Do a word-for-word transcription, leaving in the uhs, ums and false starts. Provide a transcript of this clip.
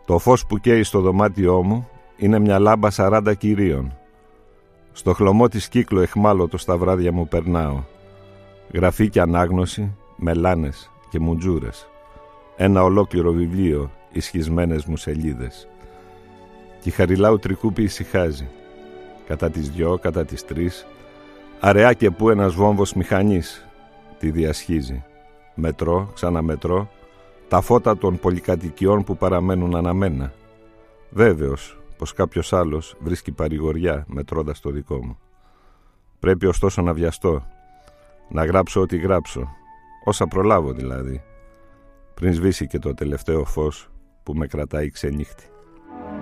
Το φως που καίει στο δωμάτιό μου είναι μια λάμπα σαράντα κυρίων. Στο χλωμό της κύκλο εχμάλωτο στα βράδια μου περνάω. Γραφή και ανάγνωση, μελάνες και μουτζούρες. Ένα ολόκληρο βιβλίο, ισχυσμένες μου σελίδες. Κι η Χαριλάου Τρικούπη ησυχάζει. Κατά τις δυο, κατά τις τρεις, αραιά και που ένας βόμβος μηχανής τη διασχίζει. Μετρώ, ξαναμετρώ, τα φώτα των πολυκατοικιών που παραμένουν αναμένα. Βέβαιος πως κάποιος άλλος βρίσκει παρηγοριά μετρώντας το δικό μου. Πρέπει ωστόσο να βιαστώ, να γράψω ό,τι γράψω, όσα προλάβω δηλαδή, πριν σβήσει και το τελευταίο φως που με κρατάει ξενύχτη.